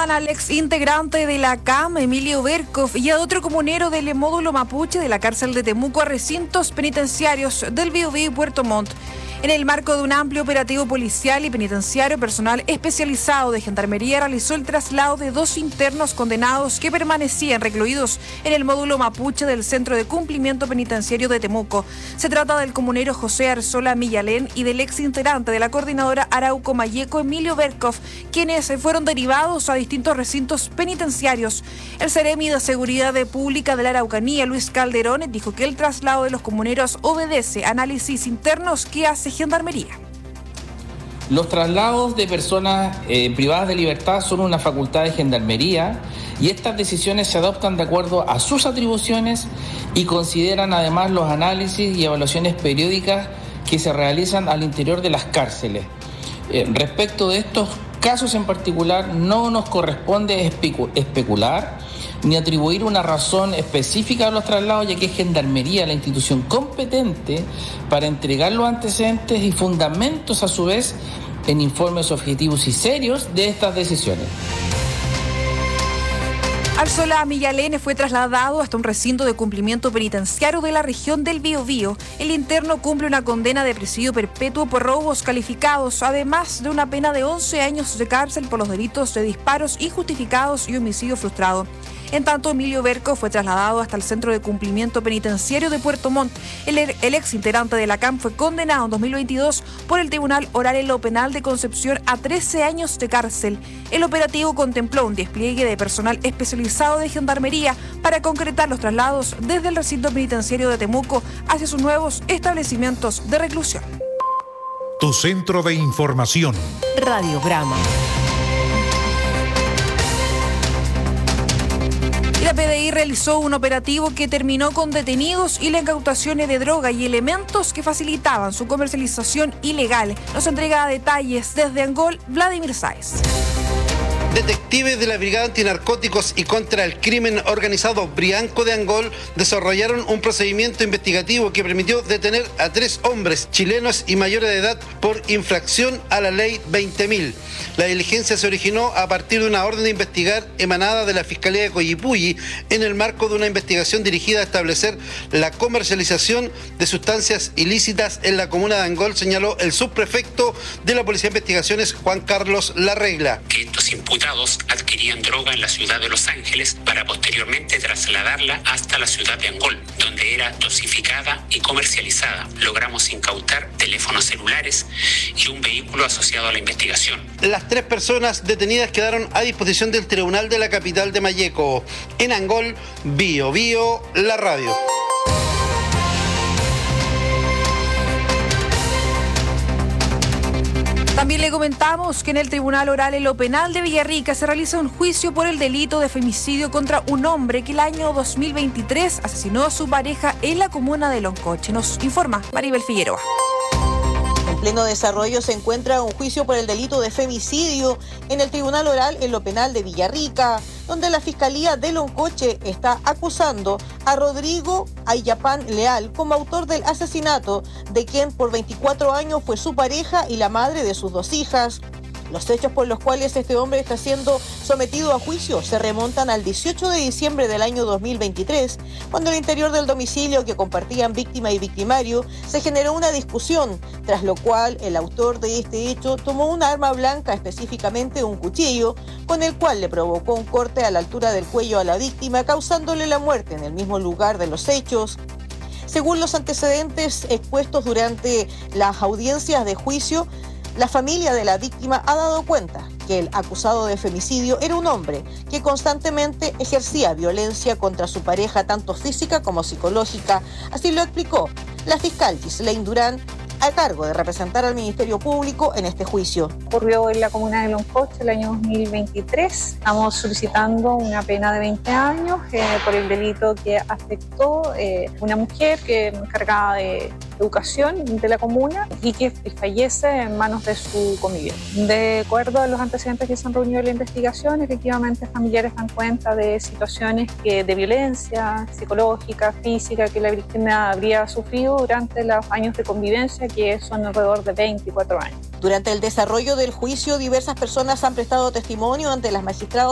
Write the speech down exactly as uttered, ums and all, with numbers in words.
Trasladan al ex integrante de la C A M, Emilio Berkov, y a otro comunero del módulo mapuche de la cárcel de Temuco a recintos penitenciarios del Biobío y Puerto Montt. En el marco de un amplio operativo policial y penitenciario, personal especializado de Gendarmería realizó el traslado de dos internos condenados que permanecían recluidos en el módulo mapuche del Centro de Cumplimiento Penitenciario de Temuco. Se trata del comunero José Arzola Millalén y del ex integrante de la coordinadora Arauco Mayeco, Emilio Berkov, quienes fueron derivados a distintos recintos penitenciarios. El Seremi de Seguridad Pública de la Araucanía, Luis Calderón, dijo que el traslado de los comuneros obedece a análisis internos que hace Gendarmería. Los traslados de personas eh, privadas de libertad son una facultad de Gendarmería y estas decisiones se adoptan de acuerdo a sus atribuciones y consideran además los análisis y evaluaciones periódicas que se realizan al interior de las cárceles. Eh, respecto de estos casos en particular, no nos corresponde especu- especular ni atribuir una razón específica a los traslados, ya que es Gendarmería la institución competente para entregar los antecedentes y fundamentos a su vez en informes objetivos y serios de estas decisiones. Arzola Millalén fue trasladado hasta un recinto de cumplimiento penitenciario de la región del Biobío. El interno cumple una condena de presidio perpetuo por robos calificados, además de una pena de once años de cárcel por los delitos de disparos injustificados y homicidio frustrado. En tanto, Emilio Berkov fue trasladado hasta el Centro de Cumplimiento Penitenciario de Puerto Montt. El, el ex integrante de la C A M fue condenado en dos mil veintidós por el Tribunal Oral en lo Penal de Concepción a trece años de cárcel. El operativo contempló un despliegue de personal especializado de Gendarmería para concretar los traslados desde el recinto penitenciario de Temuco hacia sus nuevos establecimientos de reclusión. Tu centro de información. Radio Brahma. La P D I realizó un operativo que terminó con detenidos y la incautación de droga y elementos que facilitaban su comercialización ilegal. Nos entrega detalles desde Angol, Vladimir Sáez. Detectives de la Brigada Antinarcóticos y contra el Crimen Organizado Brianco de Angol desarrollaron un procedimiento investigativo que permitió detener a tres hombres chilenos y mayores de edad por infracción a la ley veinte mil. La diligencia se originó a partir de una orden de investigar emanada de la Fiscalía de Coyipulli en el marco de una investigación dirigida a establecer la comercialización de sustancias ilícitas en la comuna de Angol, señaló el subprefecto de la Policía de Investigaciones, Juan Carlos Larregla. Que estos imputados adquirían droga en la ciudad de Los Ángeles para posteriormente trasladarla hasta la ciudad de Angol, donde era dosificada y comercializada. Logramos incautar teléfonos celulares y un vehículo asociado a la investigación. Las tres personas detenidas quedaron a disposición del Tribunal de la capital de Mayeco. En Angol, Bio Bio, la radio. También le comentamos que en el Tribunal Oral en lo Penal de Villarrica se realiza un juicio por el delito de femicidio contra un hombre que el año dos mil veintitrés asesinó a su pareja en la comuna de Loncoche. Nos informa Maribel Figueroa. En pleno desarrollo se encuentra un juicio por el delito de femicidio en el Tribunal Oral en lo Penal de Villarrica, donde la Fiscalía de Loncoche está acusando a Rodrigo Ayapán Leal como autor del asesinato de quien por veinticuatro años fue su pareja y la madre de sus dos hijas. Los hechos por los cuales este hombre está siendo sometido a juicio se remontan al dieciocho de diciembre del año dos mil veintitrés, cuando al interior del domicilio que compartían víctima y victimario se generó una discusión, tras lo cual el autor de este hecho tomó una arma blanca, específicamente un cuchillo, con el cual le provocó un corte a la altura del cuello a la víctima, causándole la muerte en el mismo lugar de los hechos. Según los antecedentes expuestos durante las audiencias de juicio, la familia de la víctima ha dado cuenta que el acusado de femicidio era un hombre que constantemente ejercía violencia contra su pareja, tanto física como psicológica. Así lo explicó la fiscal Gislaine Durán, a cargo de representar al Ministerio Público en este juicio. Ocurrió en la comuna de Loncoche el año dos mil veintitrés. Estamos solicitando una pena de veinte años eh, por el delito que afectó eh, una mujer que es encargada de educación de la comuna y que fallece en manos de su conviviente. De acuerdo a los antecedentes que se han reunido en la investigación, efectivamente familiares dan cuenta de situaciones que, de violencia psicológica, física, que la víctima habría sufrido durante los años de convivencia, que son alrededor de veinticuatro años. Durante el desarrollo del juicio, diversas personas han prestado testimonio ante las magistradas